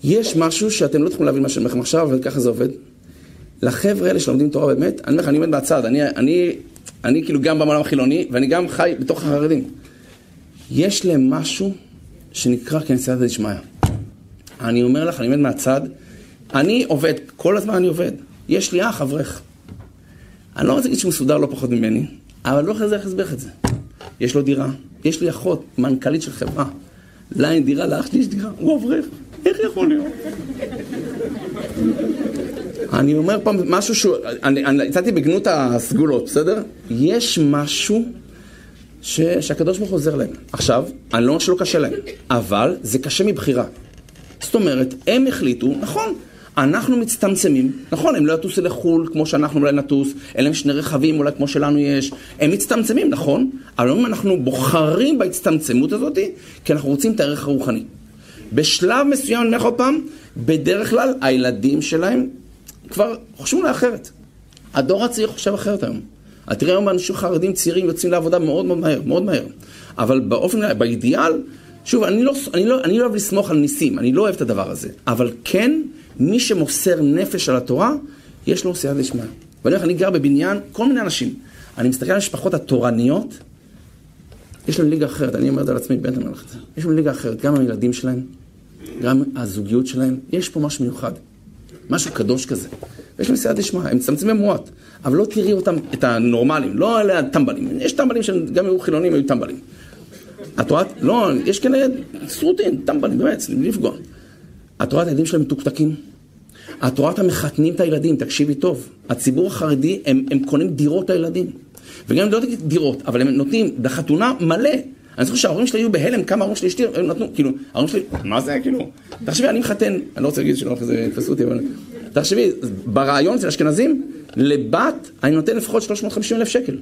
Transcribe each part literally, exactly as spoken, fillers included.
יש משהו שאתם לא צריכים להבין מה שאני אומר לכם עכשיו, אבל ככה זה עובד. לחבר'ה האלה שלומדים תורה באמת, אני אומר לך, אני עומד מהצד, אני, אני, אני כאילו גם בעולם החילוני, ואני גם חי בתוך החרדים. יש להם משהו שנקרא כנסייתא דשמיא. אני אומר לך, אני עומד מהצד, אני עובד, כל הזמן אני עובד. יש לי אח, אברך. אני לא רוצה להגיד שהוא מסודר לא פחות ממני, אבל לא חזר להסביר את זה. יש לו דירה, יש לי אחות, מנכ"לית של חברה. לה אין דירה, לאח שלי יש דירה, הוא אברך. איך יכול להיות? אני אומר פעם משהו שהוא, אני, אני הצעתי בגנות הסגולות, בסדר? יש משהו ש, שהקדוש ברוך הוא עוזר להם. עכשיו, אני לא אומר שלא קשה להם, אבל זה קשה מבחירה. זאת אומרת, הם החליטו, נכון, אנחנו מצטמצמים, נכון, הם לא יטוסו לחול כמו שאנחנו אולי נטוס, אין להם שני רכבים אולי כמו שלנו יש, הם מצטמצמים, נכון, אבל אנחנו בוחרים בהצטמצמות הזאת, כי אנחנו רוצים את הערך הרוחני. בשלב מסוים, אני אומר עוד פעם, בדרך כלל הילדים שלהם כבר חושבים לה אחרת. הדור הצעיר חושב אחרת היום. תראה היום אנשים חרדים צעירים יוצאים לעבודה מאוד מאוד מהר, מאוד מהר. אבל באופן, באידיאל, שוב, אני לא, אני לא, אני לא אוהב לסמוך על ניסים, אני לא אוהב את הדבר הזה. אבל כן, מי שמוסר נפש על התורה, יש לו סייעתא דשמיא. ואני אומר, אני גר בבניין, כל מיני אנשים. אני מסתכל על המשפחות התורניות, יש להם ליגה אחרת, אני אומר את זה על עצמי, בטח אני הולך את זה. יש להם ליגה אחרת, גם הילדים שלהם, גם הזוגיות שלהם, יש פה משהו מיוחד. משהו קדוש כזה. ויש להם סייעתא דשמיא, הם מצמצמים מועט, אבל לא תראי אותם, את הנורמלים, לא אלה הטמבלים. יש טמבלים שגם היו חילונים, היו טמבלים. את רואה? לא, יש כאלה סרוטין, טמבלים, באמת, בלי לפגוע. את רואה את הילדים שלהם מתוקתקים? את רואה את המחתנים את הילדים, תקשיבי טוב. הציבור החרדי, הם, הם קונים דירות לילדים. וגם לא תגיד דירות, אבל הם נותנים בחתונה מלא. אני זוכר שההורים שלי היו בהלם, כמה ההורים שלי אשתי, הם נתנו, כאילו, ההורים שלי, מה זה, כאילו? תחשבי, אני מחתן, אני לא רוצה להגיד שלא, זה יתפסו אותי, אבל... תחשבי, ברעיון של אשכנזים, לבת, אני נותן לפחות שלוש מאות וחמישים אלף שקל.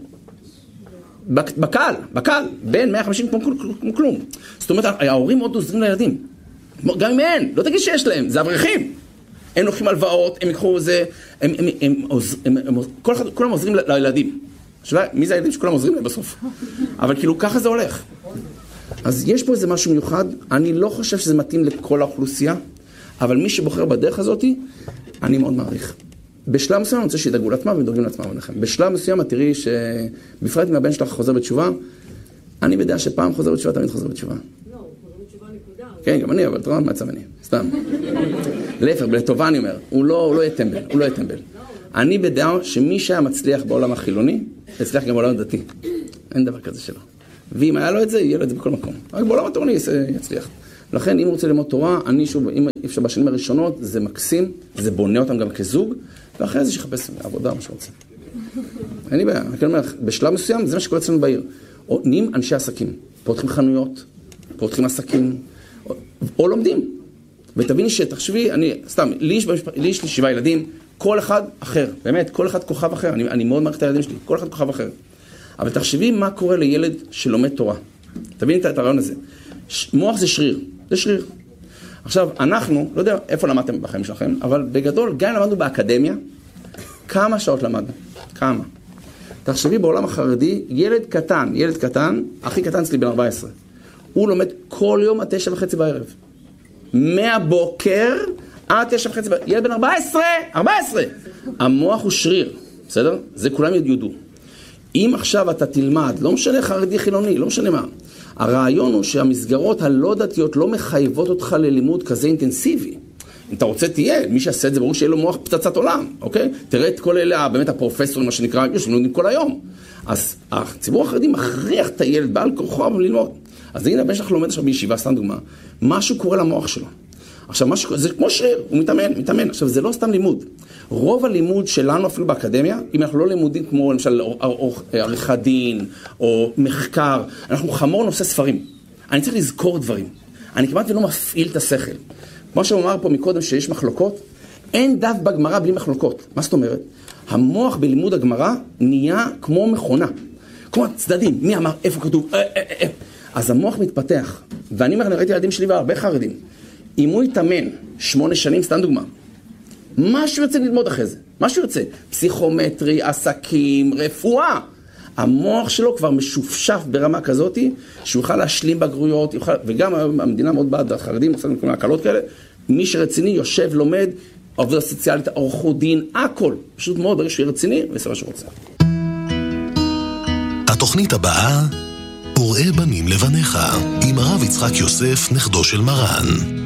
בקל, בקל, בין מאה וחמישים כמו כלום. זאת אומרת, ההורים מאוד עוזרים לילדים. גם אם אין, לא תגיד שיש להם, זה אברכים. הם לוקחים הלוואות, הם יקחו זה, הם, הם, הם, הם, הם, כל אחד, כולם עוזרים לילדים. השאלה, מי זה הילדים שכולם עוזרים להם בסוף? אבל כאילו, ככה זה הולך. אז יש פה איזה משהו מיוחד, אני לא חושב שזה מתאים לכל האוכלוסייה, אבל מי שבוחר בדרך הזאת, אני מאוד מעריך. בשלב מסוים אני רוצה שידאגו לעצמם ודואגים לעצמם עליכם. בשלב מסוים את תראי שבפרט אם הבן שלך חוזר בתשובה, אני בדעה שפעם חוזר בתשובה, תמיד חוזר בתשובה. לא, הוא חוזר בתשובה נקודה. כן, גם אני, אבל תראה מה יצא ממני, סתם. להפך, לטובה אני אומר, הוא לא, הוא לא יהיה טמבל, הוא לא יהיה טמבל. אני בדעה שמי שהיה מצליח בעולם החילוני, יצליח גם בעולם הדתי. אין דבר כזה שלו. ואם היה לו את זה, יהיה לו את זה בכל מקום. רק בעולם התורני יצליח. לכן, אם הוא רוצה ללמוד תורה, אני שוב, אם אפשר בשנים הראשונות, זה מקסים, זה בונה אותם גם כזוג, ואחרי זה שיחפש עבודה, מה שרוצה. אין לי בעיה, אני אומר, בשלב מסוים, זה מה שקורה אצלנו בעיר. או נהיים אנשי עסקים, פותחים חנויות, פותחים עסקים, או, או לומדים. ותביני שתחשבי, אני, סתם, לי יש, לי יש לי שבעה ילדים, כל אחד אחר, באמת, כל אחד כוכב אחר, אני, אני מאוד מעריך את הילדים שלי, כל אחד כוכב אחר. אבל תחשבי מה קורה לילד שלומד תורה. תביני את הרעיון הזה. מוח זה שריר, זה שריר. עכשיו, אנחנו, לא יודע איפה למדתם בחיים שלכם, אבל בגדול, גם למדנו באקדמיה, כמה שעות למדנו? כמה? תחשבי בעולם החרדי, ילד קטן, ילד קטן, הכי קטן אצלי בן ארבע עשרה. הוא לומד כל יום עד תשע וחצי בערב. מהבוקר עד תשע וחצי בערב. ילד בן ארבע עשרה, ארבע עשרה. המוח הוא שריר, בסדר? זה כולם יודעו. אם עכשיו אתה תלמד, לא משנה חרדי חילוני, לא משנה מה. הרעיון הוא שהמסגרות הלא דתיות לא מחייבות אותך ללימוד כזה אינטנסיבי. אם אתה רוצה תהיה, מי שעשה את זה ברור שיהיה לו מוח פצצת עולם, אוקיי? תראה את כל אלה, באמת הפרופסורים, מה שנקרא, יש לנו כל היום. אז הציבור החרדי מכריח את הילד בעל כורחו ללמוד. אז הנה הבן שלך לומד עכשיו בישיבה, סתם דוגמה, משהו קורה למוח שלו. עכשיו, משהו, זה כמו שריר, הוא מתאמן, מתאמן. עכשיו, זה לא סתם לימוד. רוב הלימוד שלנו, אפילו באקדמיה, אם אנחנו לא לימודים כמו, למשל, עריכת דין, או מחקר, אנחנו חמור נושא ספרים. אני צריך לזכור דברים. אני כמעט ולא מפעיל את השכל. כמו שהוא אמר פה מקודם שיש מחלוקות, אין דף בגמרא בלי מחלוקות. מה זאת אומרת? המוח בלימוד הגמרא נהיה כמו מכונה. כמו צדדים. מי אמר? איפה כתוב? אה, אה, אה. אז המוח מתפתח. ואני אומר, אני ראיתי ילדים שלי והרבה חרדים. אם הוא יתאמן שמונה שנים, סתם דוגמה, משהו יוצא ללמוד אחרי זה. משהו יוצא. פסיכומטרי, עסקים, רפואה. המוח שלו כבר משופשף ברמה כזאת, שהוא יוכל להשלים בגרויות, יוכל, וגם המדינה מאוד בעד החרדים, עושה כל מיני הקלות כאלה, מי שרציני יושב, לומד, עבודה סוציאלית, עורכות דין, הכל. פשוט מאוד, ברגע שהוא רציני, ועושה מה שרוצה. התוכנית הבאה, וראה בנים לבניך, עם הרב יצחק יוסף, נכדו של מרן.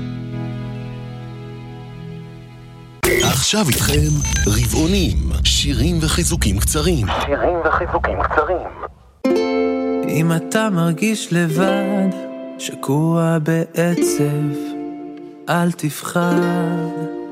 עכשיו איתכם רבעונים, שירים וחיזוקים קצרים. שירים וחיזוקים קצרים. אם אתה מרגיש לבד, שקוע בעצב, אל תפחד.